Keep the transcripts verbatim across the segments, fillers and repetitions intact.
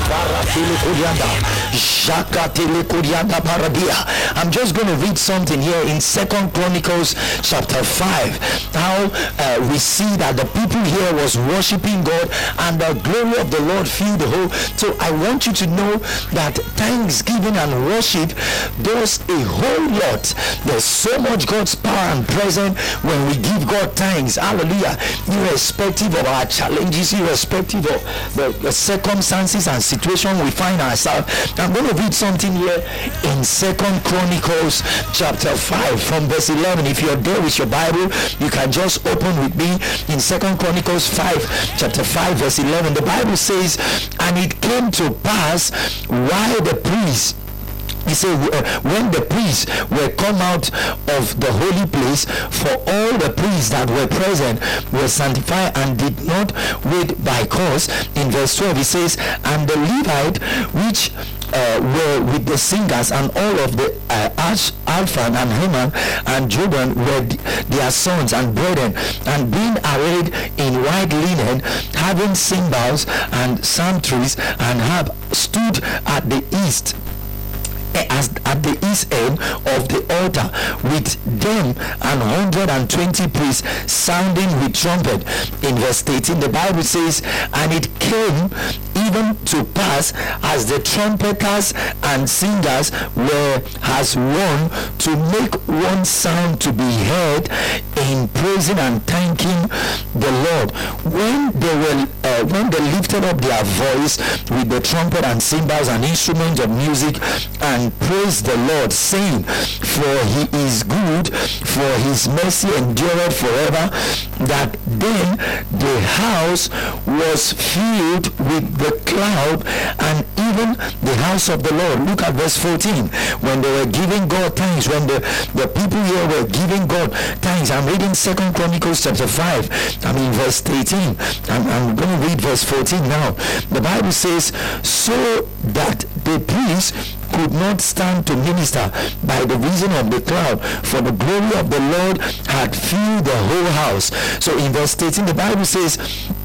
I'm just going to read something here in Second Chronicles chapter five. How uh, we see that the people here was worshiping God and the glory of the Lord filled the whole. So I want you to know that thanksgiving and worship does a whole lot. There's so much God's power and presence when we give God thanks. Hallelujah. Irrespective of our challenges, irrespective of the, the circumstances and situation we find ourselves. I'm going to read something here in Second Chronicles chapter five from verse eleven. If you're there with your Bible, you can just open with me in Second Chronicles five chapter five verse eleven. The Bible says, and it came to pass while the priests, he said, when the priests were come out of the holy place, for all the priests that were present were sanctified and did not wait by cause. In verse twelve, he says, and the Levite which uh, were with the singers and all of the uh, Alphan and Heman and Joban were d- their sons and brethren, and being arrayed in white linen, having cymbals and psalteries and harp, stood at the east as at the east end of the altar, with them an hundred and twenty priests sounding with trumpet. In verse eighteen, the Bible says, and it came even to pass as the trumpeters and singers were as one, to make one sound to be heard in praising and thanking the Lord. When they were uh, when they lifted up their voice with the trumpet and cymbals and instruments of music, and praise the Lord, saying, for he is good, for his mercy endureth forever, that then the house was filled with the cloud, and even the house of the Lord. Look at verse fourteen. When they were giving God thanks, when the, the people here were giving God thanks. I'm reading Second Chronicles chapter five. I'm in verse eighteen. I'm, I'm going to read verse fourteen now. The Bible says, so that the priests could not stand to minister by the reason of the cloud, for the glory of the Lord had filled the whole house. So in verse eighteen, the Bible says,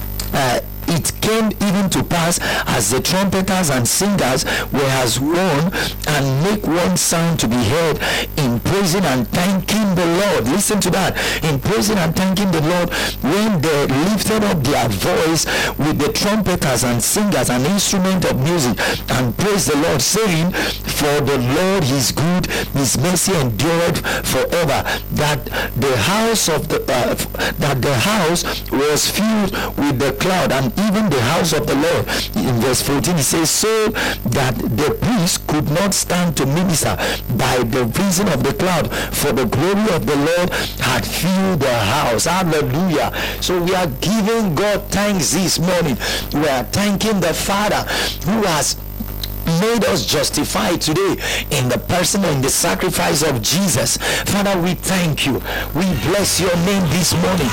uh, it came even to pass as the trumpeters and singers were as one, and make one sound to be heard in praising and thanking the Lord. Listen to that. In praising and thanking the Lord, when they lifted up their voice with the trumpeters and singers and instrument of music, and praise the Lord, saying, for the Lord is good, his mercy endureth forever, that the house of the uh, that the house was filled with the cloud, and even the house of the Lord. In verse fourteen, he says, so that the priest could not stand to minister by the reason of the cloud, for the glory of the Lord had filled the house. Hallelujah. So we are giving God thanks this morning. We are thanking the Father who has made us justified today in the person and the sacrifice of Jesus. Father, we thank you. We bless your name this morning.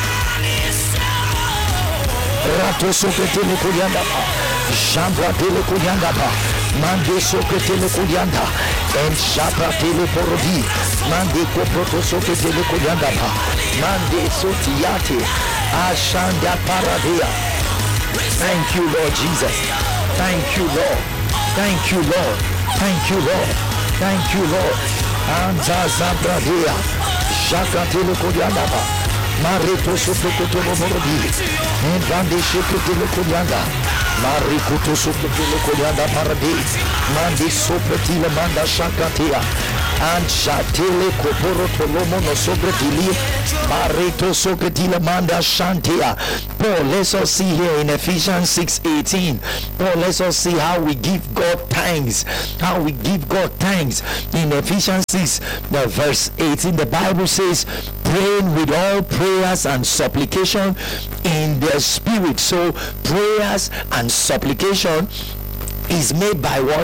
Rato soketele kuyanda pa, Shambra tele kuyanda pa, Mande soketele kuyanda, and Shambra tele porodi, Mande koproto soketele kuyanda pa, Mande sotiate, Ashanda paradea. Thank you, Lord Jesus. Thank you, Lord. Thank you, Lord. Thank you, Lord. Thank you, Lord. Anza zabradea, Shaka tele kuyanda pa. Marito soprokoto morodi, Mande sheketele kuyanda, Marikoto soprotele kuyanda parade, Mande sopretile manda shakatea, and shatele koporoto lomono sobretili, Marito soketile manda shantea. Paul, let's all see here in Ephesians six eighteen. Paul, let's all see how we give God thanks. How we give God thanks. In Ephesians six, the verse eighteen, the Bible says, praying with all prayers and supplication in the spirit. So prayers and supplication is made by what?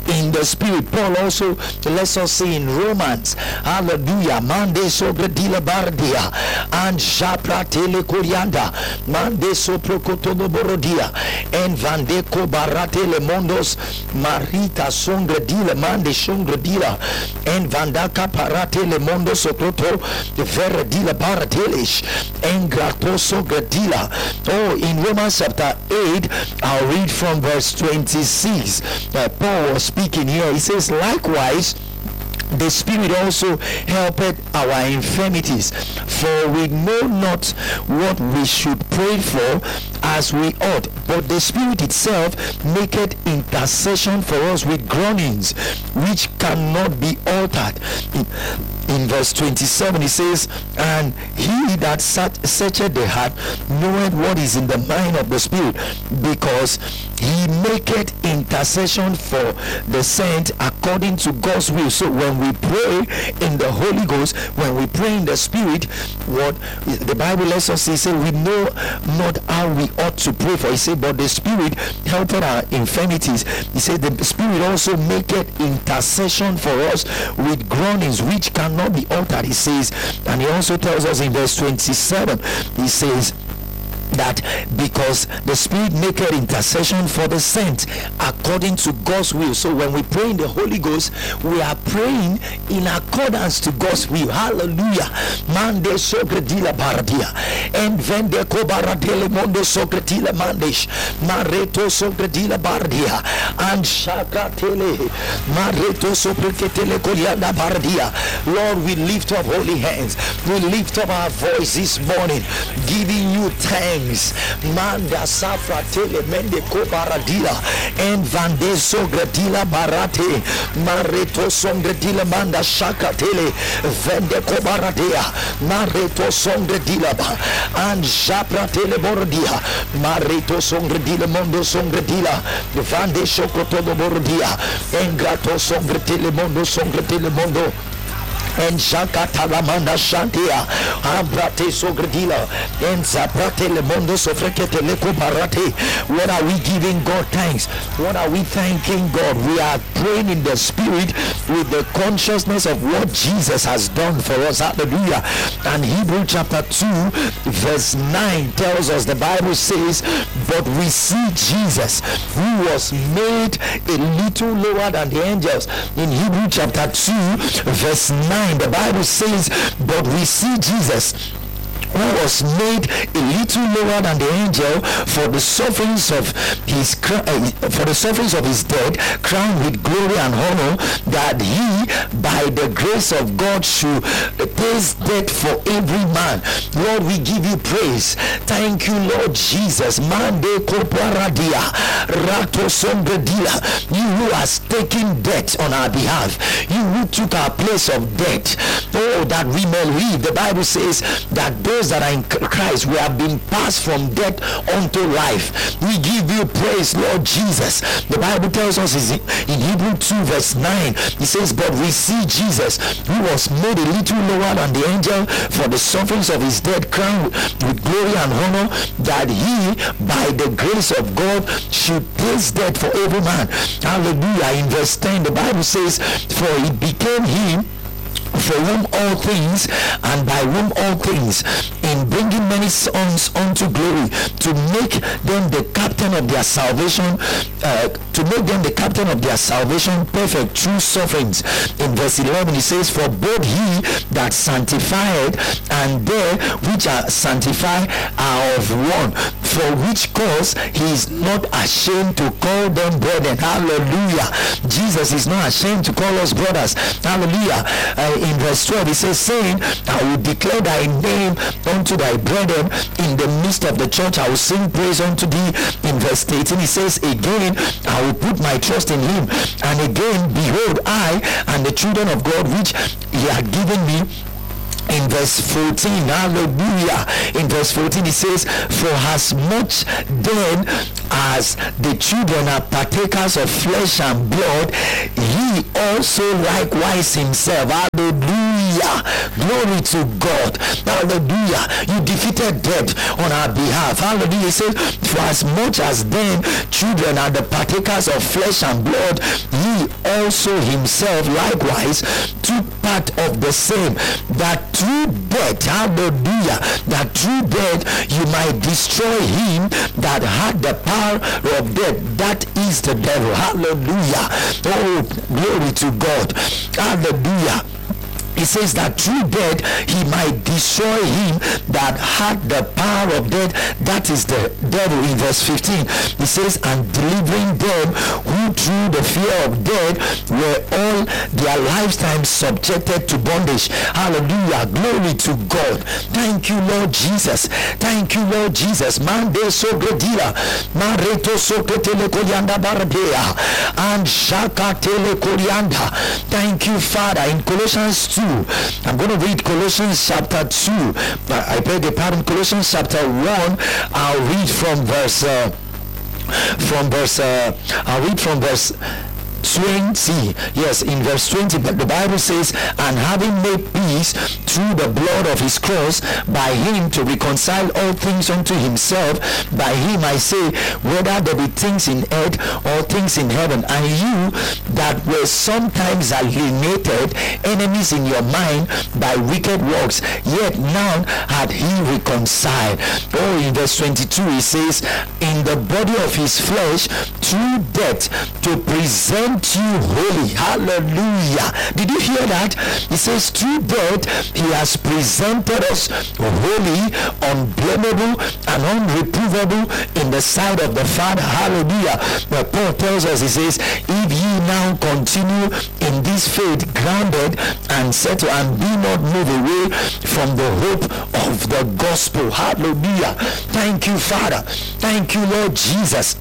in the spirit. Paul also lets us see in Romans, hallelujah, mande sogredila bardia and japra tele corianda mande soprocotono borodia and vandeco barate le mondos marita songredila mande songredila and vandaka parate le mondo soproto veredila baratelish and grato sogredila. Oh, in Romans chapter eight, I'll read from verse twenty-six. uh, Paul was speaking here. He says, likewise the Spirit also helpeth our infirmities, for we know not what we should pray for as we ought, but the Spirit itself maketh intercession for us with groanings which cannot be altered. In, in verse twenty-seven, he says, and he that searcheth the heart knoweth what is in the mind of the Spirit, because he maketh intercession for the saint according to God's will. So when we pray in the Holy Ghost, when we pray in the Spirit, what the Bible lets us say, say we know not how we ought to pray for. He said, but the Spirit helpeth our infirmities. He said, the Spirit also maketh intercession for us with groanings which cannot be altered. He says, and he also tells us in verse twenty-seven, he says that because the Spirit maketh intercession for the saints according to God's will. So when we pray in the Holy Ghost, we are praying in accordance to God's will. Hallelujah. Mande sogredila baradia and vende kobaradele mondo sogredila mandesh mareto sogredila baradia and shakatele mareto sogredile kolianda baradia. Lord, we lift up holy hands. We lift up our voice this morning, giving you thanks. Manda safra tele mende ko baradila and vande sogredila barate mareto songredila manda shaka tele vende ko baradea mareto songredila ba and japra tele bordia mareto songredila mondo songredila vande shokoto bordia and grato songredile mondo songredile mondo and Shakatalamanda Shantia Ambrate Sogredila and Zaprate Lemondo Sofrekete Leko Parate. What are we giving God thanks? What are we thanking God? We are praying in the Spirit with the consciousness of what Jesus has done for us. Hallelujah. And Hebrew chapter two verse nine tells us, the Bible says, but we see Jesus who was made a little lower than the angels. In Hebrew chapter two verse nine, the Bible says, but we see Jesus who was made a little lower than the angel for the sufferings of his uh, for the sufferings of his death, crowned with glory and honor, that he by the grace of God should taste death for every man. Lord, we give you praise. Thank you, Lord Jesus. Mande koparadia rato sombredila. You who has taken death on our behalf, you who took our place of death, oh, that we may live. The Bible says that those that are in Christ, we have been passed from death unto life. We give you praise, Lord Jesus. The Bible tells us in Hebrew two verse nine, it says, but we see Jesus who was made a little lower than the angel for the sufferings of his death, crowned with glory and honor, that he by the grace of God should taste death for every man. Hallelujah. In verse ten, the Bible says, for he became him for whom all things and by whom all things, in bringing many sons unto glory, to make them the captain of their salvation, uh, to make them the captain of their salvation perfect through sufferings. In verse eleven, he says, for both he that sanctified and they which are sanctified are of one, for which cause he is not ashamed to call them brethren. Hallelujah. Jesus is not ashamed to call us brothers. Hallelujah. Uh, in verse twelve, he says, saying, I will declare thy name unto thy brethren in the midst of the church. I will sing praise unto thee. In verse eighteen, he says, again, I will put my trust in him. And again, behold, I and the children of God which he had given me. In verse fourteen, hallelujah. In verse fourteen, he says, for as much then as the children are partakers of flesh and blood, he also likewise himself, hallelujah, Hallelujah. Glory to God. Hallelujah. You defeated death on our behalf. Hallelujah. He says, for as much as then children are the partakers of flesh and blood, he also himself likewise took part of the same, that through death, hallelujah, that through death you might destroy him that had the power of death, that is the devil. Hallelujah. Oh, glory to God. Hallelujah. He says that through death he might destroy him that had the power of death, that is the devil. In verse fifteen, he says, and delivering them who through the fear of death were all their lifetime subjected to bondage. Hallelujah. Glory to God. Thank you, Lord Jesus. Thank you, Lord Jesus. Mande sogedila mareto soketele kolianda barbea and shakatele kolianda. Thank you, Father. In Colossians two, I'm going to read Colossians chapter two. I beg your pardon, Colossians chapter one. I'll read from verse uh, from verse uh, I'll read from verse twenty. Yes, in verse twenty, but the Bible says, and having made peace through the blood of his cross, by him to reconcile all things unto himself. By him I say, whether there be things in earth or things in heaven, and you that were sometimes alienated, enemies in your mind by wicked works, yet now had he reconciled. Oh, in verse twenty-two he says, in the body of his flesh through death, to present you holy. Hallelujah. Did you hear that? He says through death he has presented us holy, unblameable and unreprovable in the sight of the Father. Hallelujah. But Paul tells us, he says, if ye now continue in this faith, grounded and settled, and be not moved away from the hope of the gospel. Hallelujah. Thank you, Father. Thank you, Lord Jesus.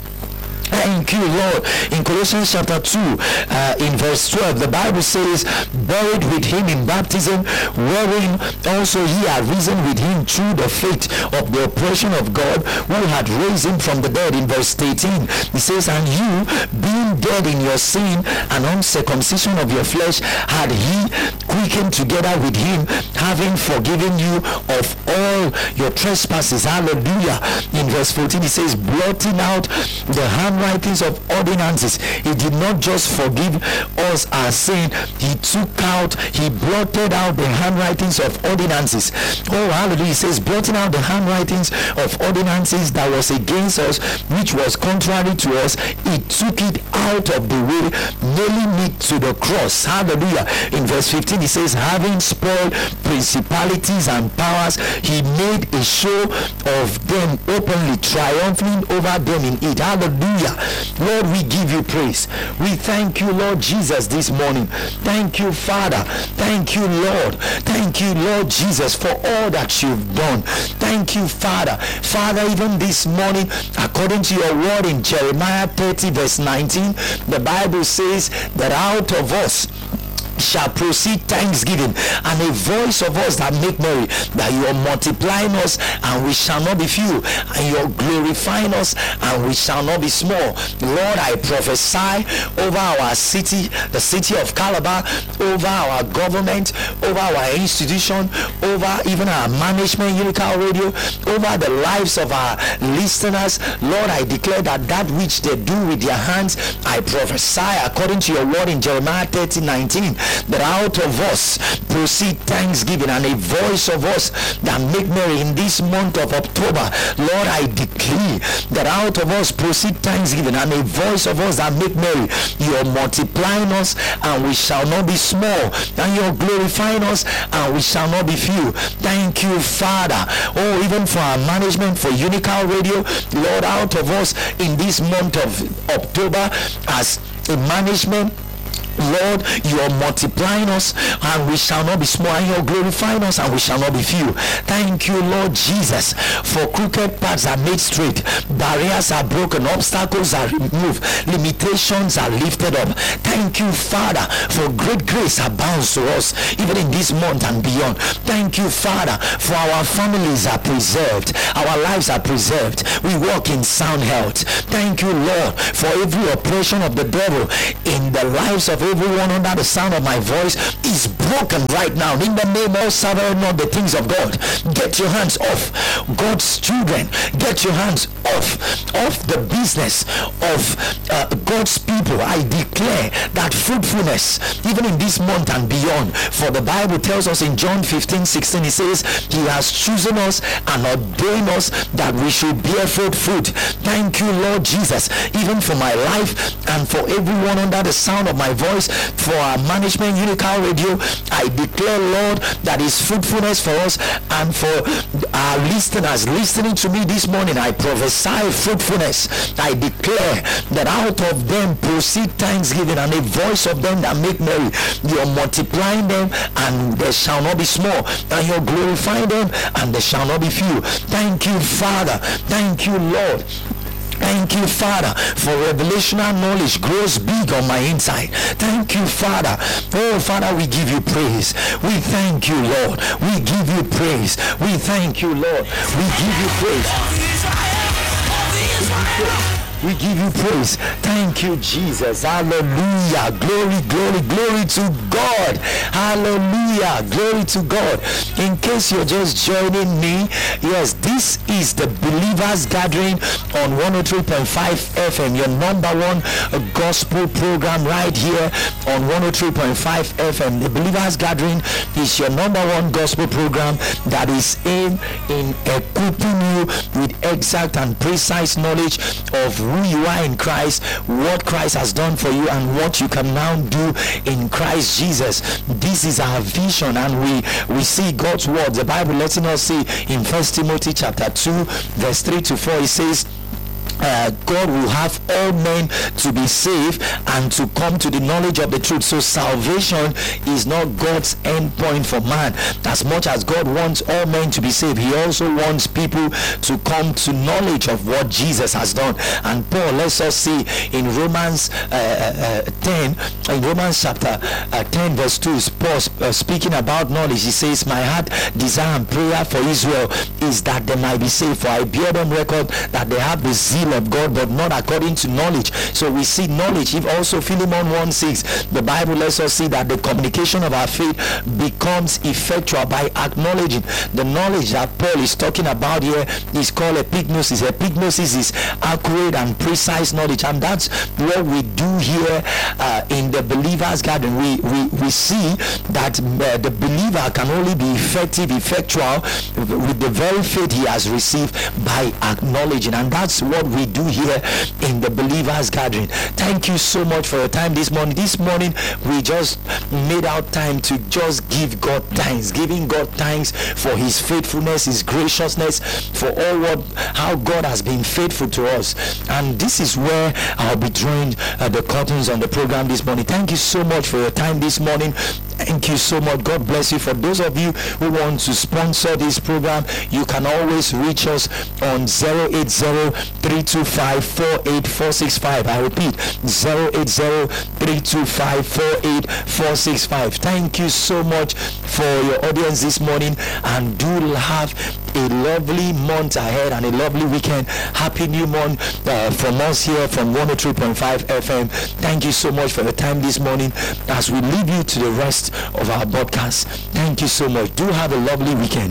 Thank you, Lord. In Colossians chapter two, uh, in verse twelve, the Bible says, buried with him in baptism, wherein also ye are risen with him through the faith of the operation of God, who had raised him from the dead. In verse eighteen, he says, and you, being dead in your sin and uncircumcision of your flesh, had he quickened together with him, having forgiven you of all your trespasses. Hallelujah. In verse fourteen, he says, blotting out the hand writings of ordinances. He did not just forgive us our sin, he took out, he blotted out the handwritings of ordinances. Oh, hallelujah. He says, blotting out the handwritings of ordinances that was against us, which was contrary to us, he took it out of the way, nailing it to the cross. Hallelujah. In verse fifteen, he says, having spoiled principalities and powers, he made a show of them openly, triumphing over them in it. Hallelujah. Lord, we give you praise. We thank you, Lord Jesus, this morning. Thank you, Father. Thank you, Lord. Thank you, Lord Jesus, for all that you've done. Thank you, Father. Father, even this morning, according to your word in Jeremiah thirty verse nineteen, the Bible says that out of us shall proceed thanksgiving and a voice of us that make merry, that you are multiplying us and we shall not be few, and you are glorifying us and we shall not be small. Lord, I prophesy over our city, the city of Calabar, over our government, over our institution, over even our management, Unical Radio, over the lives of our listeners. Lord, I declare that that which they do with their hands, I prophesy according to your word in Jeremiah thirty nineteen, that out of us proceed thanksgiving and a voice of us that make merry in this month of October. Lord, I decree that out of us proceed thanksgiving and a voice of us that make merry. You are multiplying us and we shall not be small, and you are glorifying us and we shall not be few. Thank you, Father. Oh, even for our management, for Unical Radio, Lord, out of us in this month of October as a management, Lord, you are multiplying us and we shall not be small, and you are glorifying us and we shall not be few. Thank you, Lord Jesus, for crooked paths are made straight, barriers are broken, obstacles are removed, limitations are lifted up. Thank you, Father, for great grace abounds to us even in this month and beyond. Thank you, Father, for our families are preserved, our lives are preserved, we walk in sound health. Thank you, Lord, for every oppression of the devil in the lives of everyone under the sound of my voice is broken right now. In the name of Savor not the things of God. Get your hands off God's children. Get your hands off off the business of uh, God's people. I declare that fruitfulness even in this month and beyond. For the Bible tells us in John fifteen sixteen, it says he has chosen us and ordained us that we should bear fruit fruit. Thank you, Lord Jesus, even for my life and for everyone under the sound of my voice, for our management, Unical Radio. I declare, Lord, that is fruitfulness for us, and for our listeners listening to me this morning, I prophesy fruitfulness. I declare that out of them proceed thanksgiving, and a voice of them that make merry. You're multiplying them, and there shall not be small, and you're glorifying them, and there shall not be few. Thank you, Father. Thank you, Lord. Thank you, Father, for revelational knowledge grows big on my inside. Thank you, Father. Oh, Father, we give you praise. We thank you, Lord. We give you praise. We thank you, Lord. We give you praise. We give you praise. Thank you, Jesus. Hallelujah. Glory, glory, glory to God. Hallelujah. Glory to God. In case you're just joining me, yes, this is the Believers Gathering on one oh three point five F M, your number one gospel program right here on one oh three point five F M. The Believers Gathering is your number one gospel program that is aimed in equipping you with exact and precise knowledge of who you are in Christ, what Christ has done for you, and what you can now do in Christ Jesus. This is our vision, and we we see God's word. The Bible letting us see in First Timothy chapter two verse three to four, it says, Uh, God will have all men to be saved and to come to the knowledge of the truth. So salvation is not God's end point for man. As much as God wants all men to be saved, he also wants people to come to knowledge of what Jesus has done. And Paul lets us see in Romans uh, uh, ten, in Romans chapter uh, ten verse two, is Paul uh, speaking about knowledge. He says, my heart desire and prayer for Israel is that they might be saved, for I bear them record that they have the zeal of God, but not according to knowledge. So we see knowledge. If also Philemon one six, the Bible lets us see that the communication of our faith becomes effectual by acknowledging. The knowledge that Paul is talking about here is called epignosis. Epignosis is accurate and precise knowledge, and that's what we do here uh, in the Believers Garden. We we, we see that uh, the believer can only be effective, effectual with the very faith he has received by acknowledging, and that's what we do here in the Believers Gathering. Thank you so much for your time this morning. This morning we just made out time to just give God thanks, giving God thanks for his faithfulness, his graciousness, for all what how God has been faithful to us. And this is where I'll be drawing uh, the curtains on the program this morning. Thank you so much for your time this morning. Thank you so much. God bless you. For those of you who want to sponsor this program, you can always reach us on zero eight zero, three two five, four eight four six five. I repeat, zero eight zero, three two five, four eight four six five. Thank you so much for your audience this morning, and do have a lovely month ahead and a lovely weekend. Happy new month uh, from us here from one oh three point five F M. Thank you so much for your time this morning as we leave you to the rest of our broadcast. Thank you so much. Do have a lovely weekend.